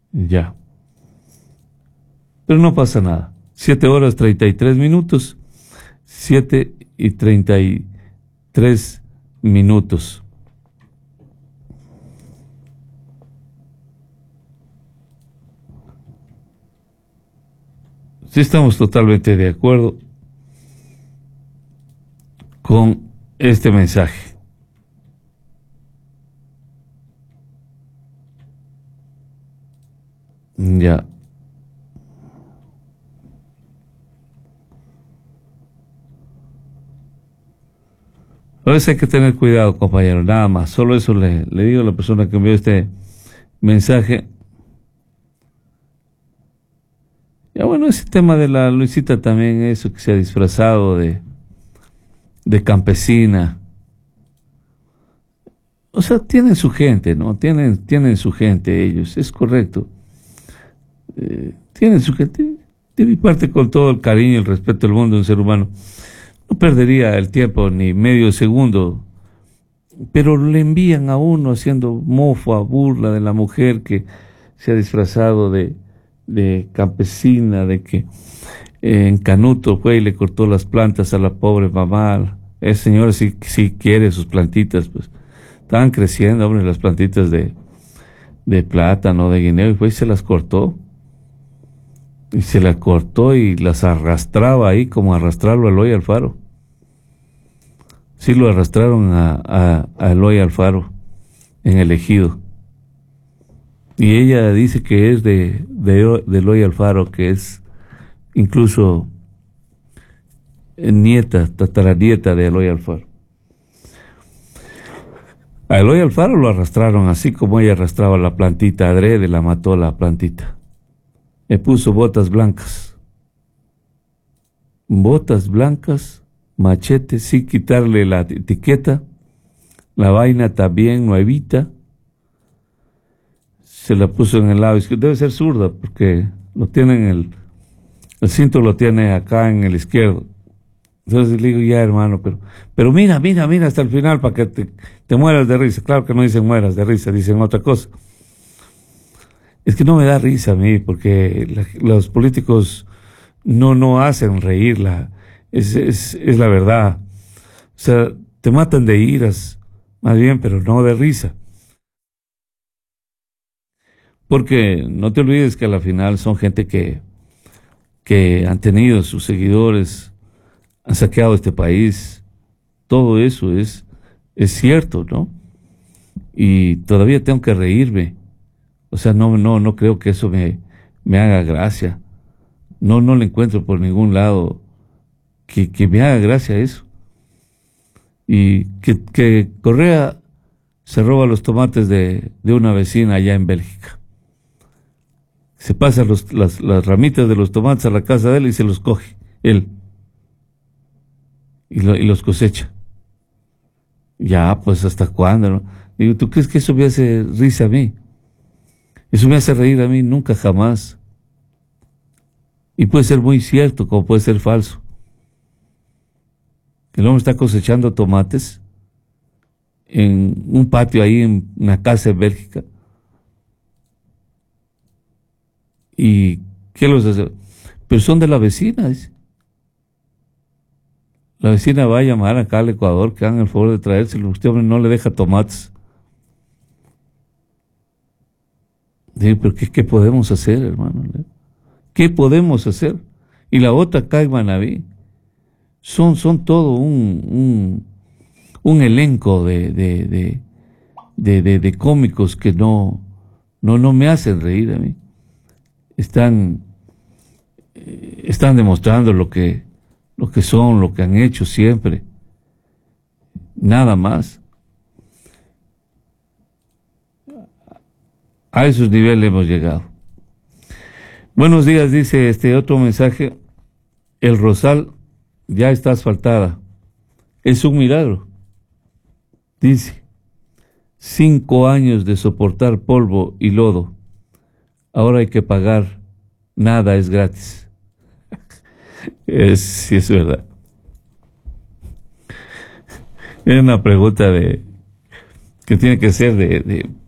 Ya. Pero no pasa nada. 7:33. 7:33. Sí, estamos totalmente de acuerdo con este mensaje. Ya. A veces hay que tener cuidado, compañero, nada más. Solo eso le digo a la persona que envió este mensaje. Ya bueno, ese tema de la Luisita también, eso que se ha disfrazado de campesina. O sea, tienen su gente, ¿no? Tienen su gente ellos, es correcto. Tienen su gente. De mi parte, con todo el cariño y el respeto del mundo de un ser humano, no perdería el tiempo ni medio segundo, pero le envían a uno haciendo mofa, burla de la mujer que se ha disfrazado de campesina, de que en Canuto fue y le cortó las plantas a la pobre mamá. Ese señor sí quiere sus plantitas, pues estaban creciendo, hombre, las plantitas de plátano, de guineo, y fue y se las cortó. Y se las cortó y las arrastraba ahí como arrastrarlo a Eloy Alfaro. Sí lo arrastraron a Eloy Alfaro en el Ejido. Y ella dice que es de Eloy Alfaro, que es incluso nieta, tataranieta de Eloy Alfaro. A Eloy Alfaro lo arrastraron así como ella arrastraba la plantita, adrede la mató la plantita. Le puso botas blancas, machete, sin quitarle la etiqueta, la vaina también nuevita, se la puso en el lado izquierdo. Debe ser zurda porque lo tiene en el cinto lo tiene acá en el izquierdo. Entonces le digo, ya hermano, pero mira hasta el final para que te mueras de risa. Claro que no dicen mueras de risa, dicen otra cosa. Es que no me da risa a mí, porque los políticos no hacen reír, es la verdad. O sea, te matan de iras, más bien, pero no de risa. Porque no te olvides que a la final son gente que han tenido sus seguidores, han saqueado este país. Todo eso es cierto, ¿no? Y todavía tengo que reírme. O sea, no creo que eso me haga gracia. No le encuentro por ningún lado que me haga gracia eso. Y que Correa se roba los tomates de una vecina allá en Bélgica. Se pasa las ramitas de los tomates a la casa de él y se los coge él. Y los cosecha. Ya, pues, ¿hasta cuándo, no? Digo, ¿tú crees que eso me hace risa a mí? Eso me hace reír a mí, nunca, jamás. Y puede ser muy cierto, como puede ser falso. El hombre está cosechando tomates en un patio ahí en una casa en Bélgica. ¿Y qué los hace? Pero son de la vecina, dice. La vecina va a llamar acá al Ecuador, que hagan el favor de traérselo. Usted, hombre, no le deja tomates. Digo, pero ¿qué podemos hacer, hermano? ¿Qué podemos hacer? Y la otra acá en Manabí son todo un elenco de cómicos que no me hacen reír a mí. Están demostrando lo que son, lo que han hecho siempre. Nada más. A esos niveles hemos llegado. Buenos días, dice otro mensaje. El Rosal ya está asfaltada. Es un milagro. Dice, 5 años de soportar polvo y lodo. Ahora hay que pagar. Nada es gratis. Sí, es verdad. Es una pregunta que tiene que ser